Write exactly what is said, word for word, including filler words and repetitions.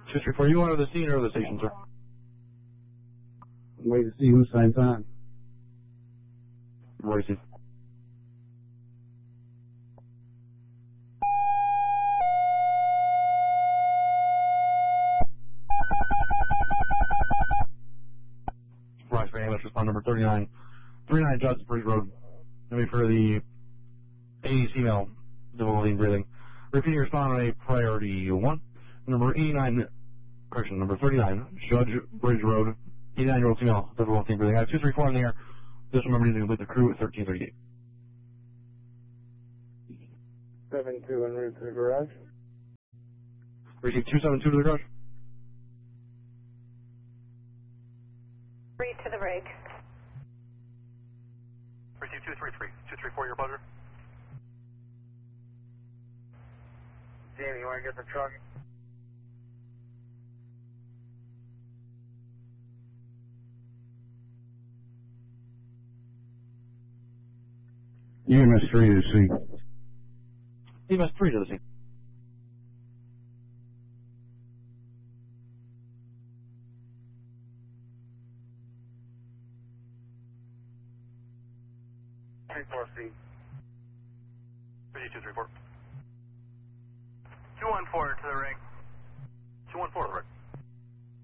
two three four, you under the scene or the station, sir? Wait to see who signs on. Racing. Rise for ambulance, respond number thirty-nine, thirty-nine Johnson Bridge Road. Maybe for the eighties female, difficulty in breathing. Repeating your respond on a priority one. Number eighty-nine, correction, number thirty-nine, Judge Bridge Road, eighty-nine-year-old female, difficulty in breathing. I have two three four in the air. Just remember to complete the crew at thirteen thirty-eight. seven two en route to the garage. Receive two seven two to the garage. Three to the rig. Receive two three three. two three four, your buzzer. Jamie, you want to get the truck? E M S three to the scene. E M S three to the scene. three four C. Receive two three four. two one four to the ring. two one four to the ring.